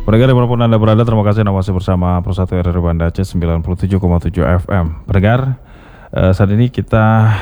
Pendengar dimanapun Anda berada, terima kasih Anda masih bersama Persatu RRI Banda Aceh 97,7 FM. Pendengar, saat ini kita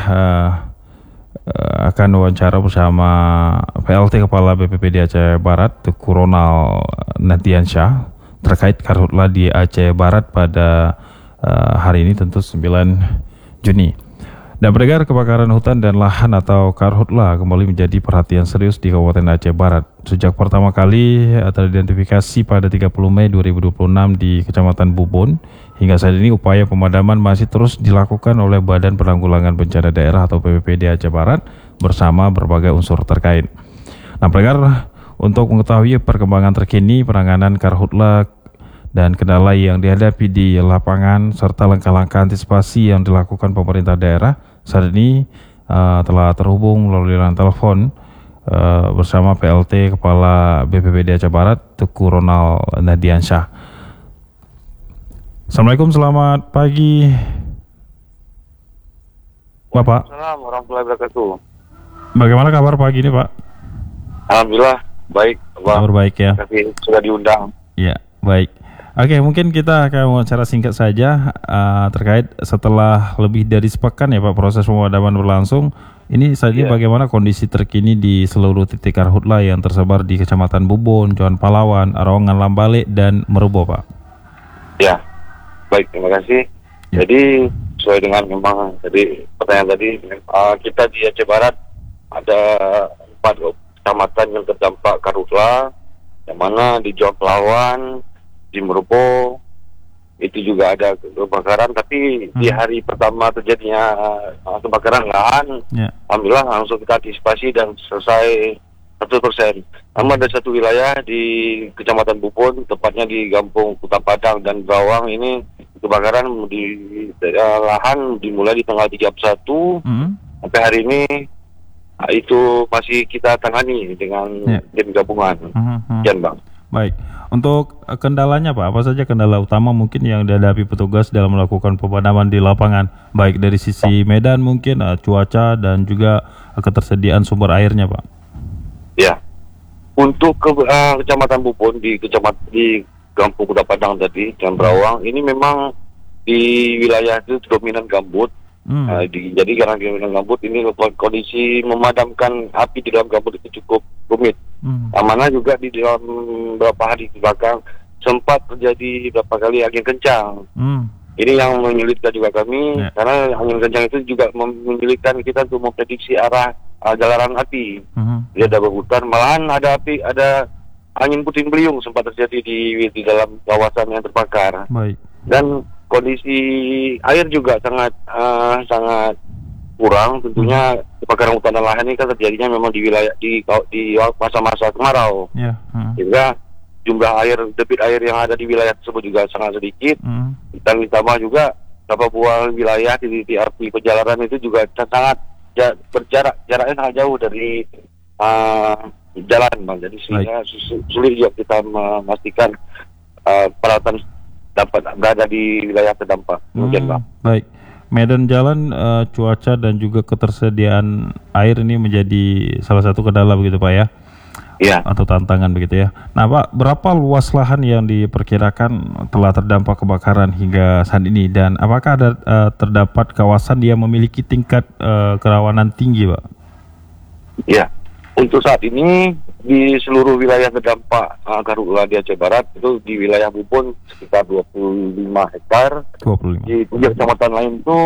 akan wawancara bersama PLT Kepala BPPD Aceh Barat, Teguh Ronald Nadiansyah, terkait karhutla di Aceh Barat pada hari ini, tentu 9 Juni. Dan pendengar, kebakaran hutan dan lahan atau karhutla kembali menjadi perhatian serius di Kabupaten Aceh Barat. Sejak pertama kali teridentifikasi pada 30 Mei 2026 di Kecamatan Bubon, hingga saat ini upaya pemadaman masih terus dilakukan oleh Badan Penanggulangan Bencana Daerah atau BPPD Aceh Barat bersama berbagai unsur terkait. Nah pendengar, untuk mengetahui perkembangan terkini penanganan karhutla dan kendala yang dihadapi di lapangan serta langkah-langkah antisipasi yang dilakukan pemerintah daerah, saat ini telah terhubung melalui line telepon bersama PLT Kepala BPPD Aceh Barat, Teguh Ronald Nadiansyah. Assalamualaikum, selamat pagi Bapak. Assalamualaikum warahmatullahi wabarakatuh. Bagaimana kabar pagi ini Pak? Alhamdulillah baik, Pak. Kabar baik ya. Tapi sudah diundang. Ya, baik. Oke, mungkin kita akan wawancara singkat saja terkait setelah lebih dari sepekan ya Pak proses pemadaman berlangsung. Ini saja bagaimana kondisi terkini di seluruh titik karhutla yang tersebar di Kecamatan Bubon, Johan Palawan, Arawangan Lambale, dan Merubo Pak? Ya, baik, terima kasih. Ya. Jadi sesuai dengan memang tadi pertanyaan tadi, kita di Aceh Barat ada 4 kecamatan yang terdampak karhutla, yang mana di Johan Palawan, di Merubo itu juga ada kebakaran, tapi di hari pertama terjadinya kebakaran lahan, alhamdulillah langsung kita antisipasi dan selesai 100%. Namun ada satu wilayah di Kecamatan Bubon, tepatnya di Kampung Kuta Padang dan Bawang, ini kebakaran di lahan dimulai di tanggal 31 sampai hari ini. Itu masih kita tangani dengan tim gabungan. Sekian Bang. Baik, untuk kendalanya Pak, apa saja kendala utama mungkin yang dihadapi petugas dalam melakukan pemadaman di lapangan, baik dari sisi medan mungkin, cuaca, dan juga ketersediaan sumber airnya Pak? Ya, untuk Kecamatan Bubon di Kampung Kuda Padang tadi dan Berawang, ini memang di wilayah itu dominan gambut. Jadi karena dominan gambut ini kondisi memadamkan api di dalam gambut itu cukup rumit. Mana juga di dalam beberapa hari ke belakang sempat terjadi beberapa kali angin kencang. Ini yang menyulitkan juga kami, karena angin kencang itu juga menyulitkan kita untuk memprediksi arah jalanan api. Dia ada berputar, malahan ada api, ada angin puting beliung sempat terjadi di dalam kawasan yang terbakar. Baik. Dan kondisi air juga sangat kurang. Tentunya kebakaran hutan dan lahan ini kan terjadinya memang di wilayah di masa-masa kemarau. Sehingga jumlah air, debit air yang ada di wilayah tersebut juga sangat sedikit. Dan ditambah juga beberapa buah wilayah di arti perjalanan itu juga sangat jaraknya sangat jauh dari jalan Bang. Jadi sehingga sulit juga kita memastikan peralatan dapat berada di wilayah terdampak. Mungkin Bang. Baik. Medan jalan, cuaca, dan juga ketersediaan air ini menjadi salah satu kendala begitu Pak ya? Iya. Atau tantangan begitu ya. Nah Pak, berapa luas lahan yang diperkirakan telah terdampak kebakaran hingga saat ini? Dan apakah ada terdapat kawasan yang memiliki tingkat kerawanan tinggi Pak? Iya. Untuk saat ini di seluruh wilayah terdampak karhutla di Aceh Barat itu di wilayah Bubon sekitar 25 hektar. 25. Di 3 kecamatan lain itu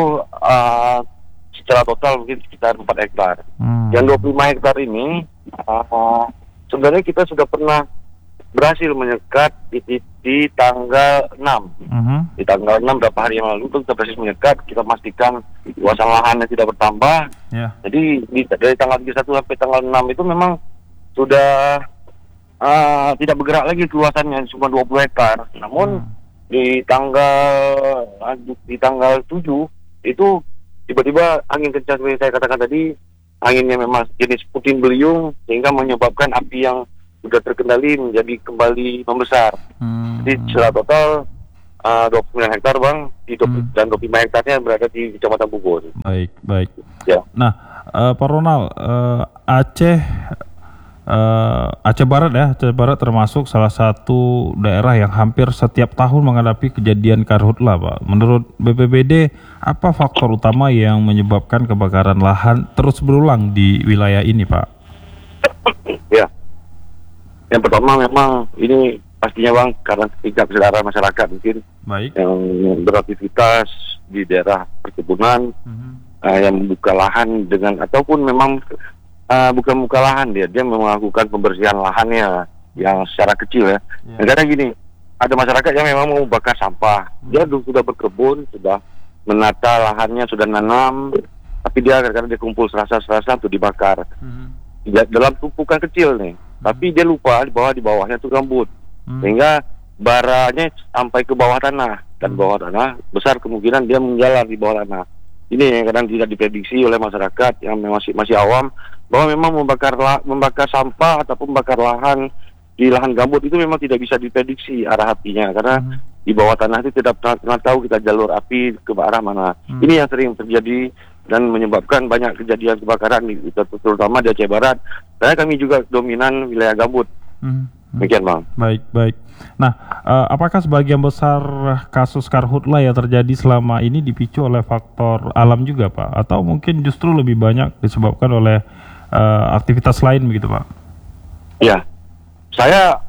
secara total mungkin sekitar 4 hektar. Yang 25 hektar ini sebenarnya kita sudah pernah berhasil menyekat di tanggal 6. Di tanggal 6 beberapa hari yang lalu itu kita berhasil menyekat, kita pastikan luasan lahannya tidak bertambah. Jadi dari tanggal 31 sampai tanggal 6 itu memang sudah tidak bergerak lagi luasannya, cuma 20 hektar. Namun di tanggal 7 itu tiba-tiba angin kencang seperti saya katakan tadi, anginnya memang jenis puting beliung sehingga menyebabkan api yang sudah terkendali menjadi kembali membesar. Jadi secara total 29 hektar Bang, dan 25 hektarnya berada di Kecamatan Bubon. Baik. Ya. Nah, Pak Ronald, Aceh Aceh Barat ya, Aceh Barat termasuk salah satu daerah yang hampir setiap tahun menghadapi kejadian karhutla, Pak. Menurut BPBD, apa faktor utama yang menyebabkan kebakaran lahan terus berulang di wilayah ini, Pak? Ya, yang pertama memang ini pastinya Bang, karena tingkat kesadaran masyarakat mungkin yang beraktivitas di daerah perkebunan, yang membuka lahan dengan ataupun memang bukan buka lahan, dia melakukan pembersihan lahannya yang secara kecil ya. Karena gini, ada masyarakat yang memang mau bakar sampah, dia sudah berkebun, sudah menata lahannya, sudah nanam, tapi dia kadang-kadang dia kumpul serasa-serasa untuk dibakar dalam tumpukan kecil nih, tapi dia lupa di bawahnya itu gambut, sehingga baranya sampai ke bawah tanah, dan bawah tanah besar kemungkinan dia menjalar di bawah tanah. Ini yang kadang tidak diprediksi oleh masyarakat yang masih awam, bahwa memang membakar sampah ataupun membakar lahan di lahan gambut itu memang tidak bisa diprediksi arah apinya, karena di bawah tanah itu tidak pernah tahu kita jalur api ke arah mana. Ini yang sering terjadi dan menyebabkan banyak kejadian kebakaran terutama di Aceh Barat, karena kami juga dominan wilayah gambut. Demikian Bang. Baik. Nah, apakah sebagian besar kasus karhutla yang terjadi selama ini dipicu oleh faktor alam juga, Pak? Atau mungkin justru lebih banyak disebabkan oleh aktivitas lain begitu, Pak? Ya, saya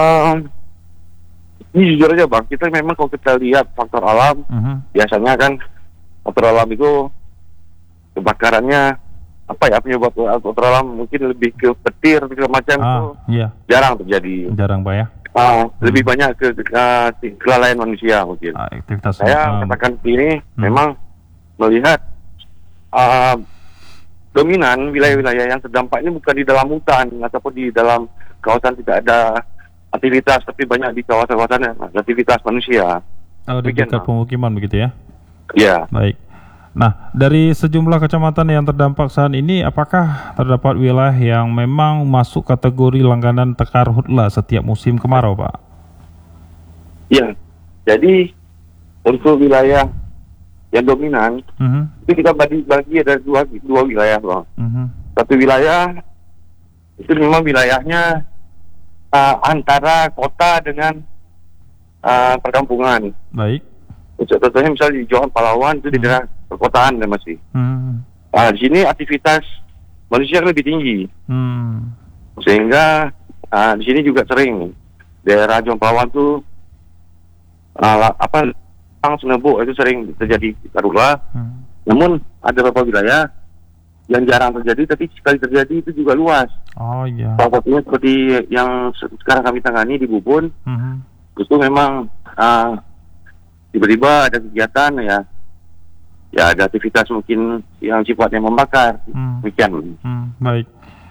ini jujur aja Bang, kita memang kalau kita lihat faktor alam, biasanya kan faktor alam itu kebakarannya penyebab faktor alam mungkin lebih ke petir segala macam itu jarang terjadi. Jarang Pak ya? Lebih banyak ke kelalaian manusia mungkin. Saya katakan ini memang melihat dominan wilayah-wilayah yang terdampak ini bukan di dalam hutan ataupun di dalam kawasan tidak ada aktivitas, tapi banyak di kawasan-kawasan aktivitas manusia. Di dekat pemukiman begitu ya? Ya. Baik. Nah, dari sejumlah kecamatan yang terdampak saat ini, apakah terdapat wilayah yang memang masuk kategori langganan karhutla setiap musim kemarau, Pak? Ya, jadi untuk wilayah yang dominan, itu kita bagi ada dua wilayah, Bang. Satu wilayah itu memang wilayahnya antara kota dengan perkampungan. Baik. Contohnya misalnya di Johan Palawan itu di daerah perkotaan dan masih. Di sini aktivitas manusia lebih tinggi, sehingga di sini juga sering daerah Johan Palawan itu Senebuk itu sering terjadi karhutla. Namun ada beberapa wilayah yang jarang terjadi, tapi sekali terjadi itu juga luas. Salah satunya seperti yang sekarang kami tangani di Bubun, itu memang tiba-tiba ada kegiatan ya ada aktivitas mungkin yang sifatnya membakar. Demikian. Baik.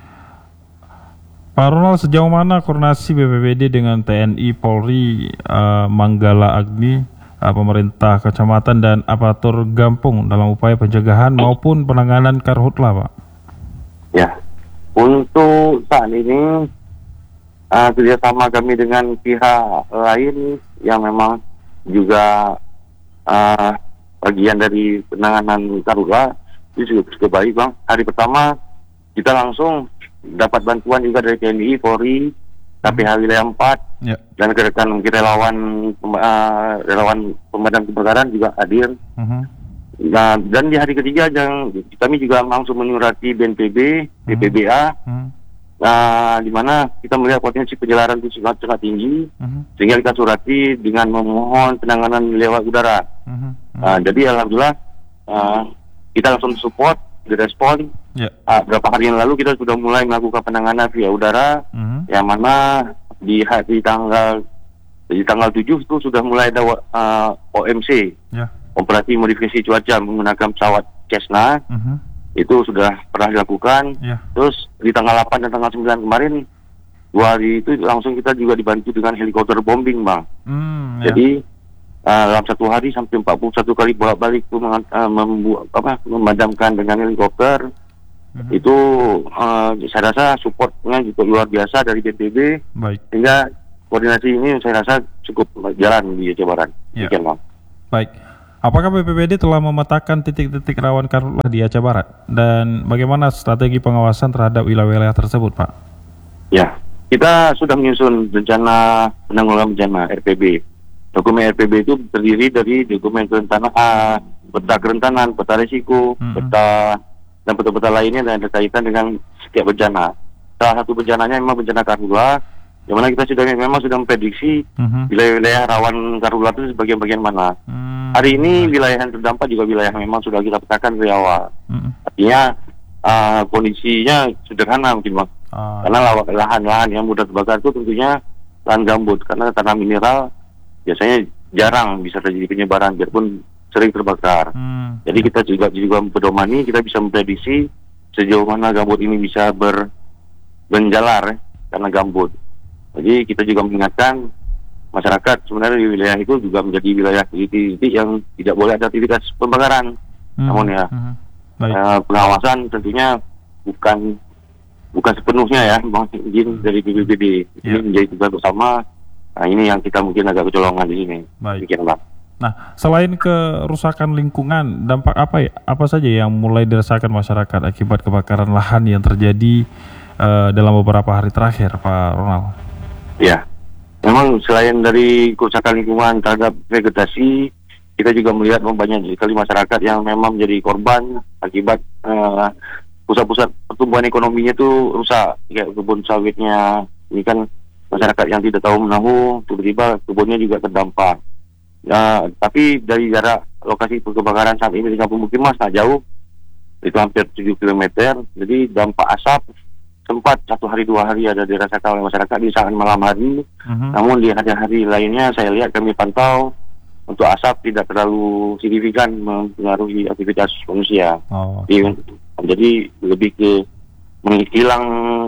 Pak Ronald, sejauh mana koordinasi BPBD dengan TNI, Polri, Manggala Agni, pemerintah kecamatan dan aparatur Gampung dalam upaya pencegahan maupun penanganan karhutla, Pak? Ya, untuk saat ini kerjasama kami dengan pihak lain yang memang juga bagian dari penanganan karhutla itu cukup baik, Bang. Hari pertama kita langsung dapat bantuan juga dari TNI, Polri, KPH Wilayah 4, dan kerekan relawan pemadam kebakaran juga hadir. Dan di hari ketiga kami juga langsung menyurati BNPB, BPBA, di mana kita melihat potensi penjelaran itu sangat tinggi, sehingga kita surati dengan memohon penanganan lewat udara. Jadi alhamdulillah kita langsung support, direspon. Beberapa hari yang lalu kita sudah mulai melakukan penanganan via udara, yang mana di tanggal 7 itu sudah mulai ada OMC, operasi modifikasi cuaca menggunakan pesawat Cessna. Itu sudah pernah dilakukan. Terus di tanggal 8 dan tanggal 9 kemarin, 2 hari itu langsung kita juga dibantu dengan helikopter bombing, Bang. Jadi dalam 1 hari sampai 41 kali bolak-balik itu memadamkan dengan helikopter. Itu saya rasa supportnya juga luar biasa dari BNPB. Sehingga koordinasi ini saya rasa cukup jalan di Aceh Barat. Demikian, Bang. Baik. Apakah BPBD telah memetakan titik-titik rawan karhutla di Aceh Barat? Dan bagaimana strategi pengawasan terhadap wilayah-wilayah tersebut, Pak? Ya, kita sudah menyusun rencana penanggulangan bencana (RPB). Dokumen RPB itu terdiri dari dokumen peta kerentanan, peta risiko, peta dan peta-peta lainnya dan berkaitan dengan setiap bencana. Salah satu bencananya memang bencana karhutla, yang mana kita memang sudah memprediksi wilayah-wilayah rawan karhutla itu sebagian mana. Hari ini wilayah yang terdampak juga wilayah yang memang sudah kita petakan dari awal. Artinya kondisinya sederhana mungkin Bang. Karena lahan-lahan yang mudah terbakar itu tentunya lahan gambut, karena tanah mineral biasanya jarang bisa terjadi penyebaran biarpun sering terbakar. Jadi kita juga mempedomani, kita bisa memprediksi sejauh mana gambut ini bisa menjalar karena gambut. Jadi kita juga mengingatkan masyarakat sebenarnya di wilayah itu juga menjadi wilayah titik-titik yang tidak boleh ada aktivitas pembakaran. Namun ya pengawasan tentunya bukan sepenuhnya ya Bang, izin dari BPBD. Ini menjadi tugas bersama. Nah, ini yang kita mungkin agak kecolongan di sini. Demikian, Bang. Nah, selain kerusakan lingkungan, dampak apa saja yang mulai dirasakan masyarakat akibat kebakaran lahan yang terjadi dalam beberapa hari terakhir, Pak Ronald? Ya, memang selain dari kerusakan lingkungan terhadap vegetasi, kita juga melihat banyak sekali masyarakat yang memang menjadi korban akibat pusat-pusat pertumbuhan ekonominya itu rusak, kayak kebun sawitnya. Ini kan masyarakat yang tidak tahu menahu, tiba-tiba kebunnya juga terdampak. Tapi dari jarak lokasi kebakaran saat ini dengan pemukiman sangat jauh, itu hampir 7 km. Jadi dampak asap sempat 1 hari 2 hari ada dirasakan oleh masyarakat di saat malam hari. Namun di hari-hari lainnya saya lihat kami pantau untuk asap tidak terlalu signifikan mempengaruhi aktivitas manusia. Jadi lebih ke menghilang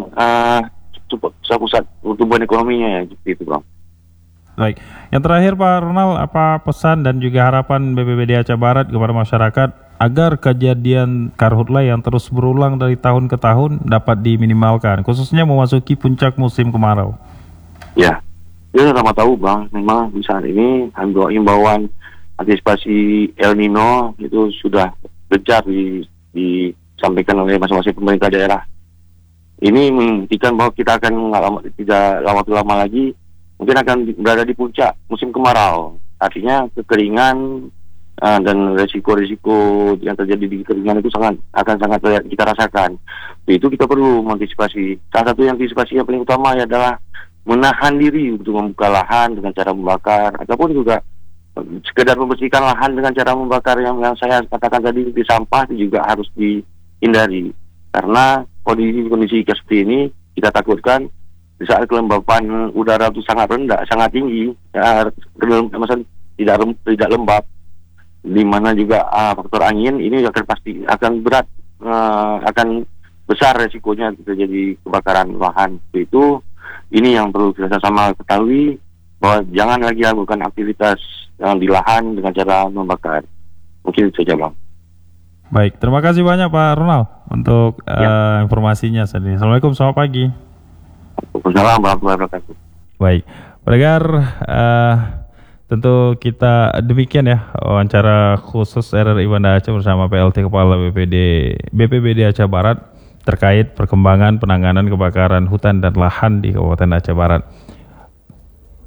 pusat pertumbuhan ekonominya ya, seperti itu Bang. Baik, yang terakhir Pak Ronald, apa pesan dan juga harapan BPBD Aceh Barat kepada masyarakat agar kejadian karhutla yang terus berulang dari tahun ke tahun dapat diminimalkan, khususnya memasuki puncak musim kemarau? Ya, kita sama tahu Bang, memang di saat ini himbauan antisipasi El Nino itu sudah gencar disampaikan oleh masing-masing pemerintah daerah. Ini membuktikan bahwa kita akan tidak lama lagi mungkin akan berada di puncak musim kemarau. Artinya kekeringan dan resiko-resiko yang terjadi di kekeringan itu akan sangat kita rasakan. Itu kita perlu mengantisipasi. Salah satu antisipasi yang paling utama adalah menahan diri untuk membuka lahan dengan cara membakar, ataupun juga sekedar membersihkan lahan dengan cara membakar yang saya katakan tadi di sampah itu juga harus dihindari. Karena kondisi seperti ini kita takutkan di saat kelembapan udara itu sangat rendah, sangat tinggi, tidak lembab, di mana juga faktor angin ini pasti akan berat, akan besar resikonya terjadi kebakaran lahan. Itu ini yang perlu kita sama ketahui, bahwa jangan lagi lakukan aktivitas di lahan dengan cara membakar. Mungkin itu saja Bang. Baik, terima kasih banyak Pak Ronald untuk informasinya. Assalamualaikum, selamat pagi. Waalaikumsalam warahmatullahi wabarakatuh. Baik, pendengar, tentu kita demikian ya wawancara khusus RRI Banda Aceh bersama PLT Kepala BPBD Aceh Barat terkait perkembangan penanganan kebakaran hutan dan lahan di Kabupaten Aceh Barat.